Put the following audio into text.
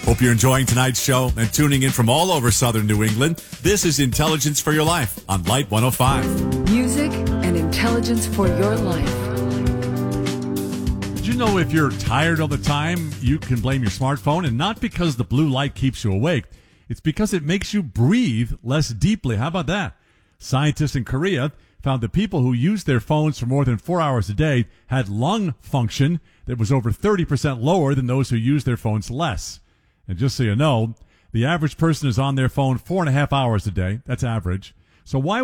Hope you're enjoying tonight's show and tuning in from all over southern New England. This is Intelligence for Your Life on Light 105. Music and intelligence for your life. Did you know if you're tired all the time, you can blame your smartphone, and not because the blue light keeps you awake. It's because it makes you breathe less deeply. How about that? Scientists in Korea found that people who used their phones for more than 4 hours a day had lung function that was over 30% lower than those who used their phones less. And just so you know, the average person is on their phone 4.5 hours a day. That's average. So why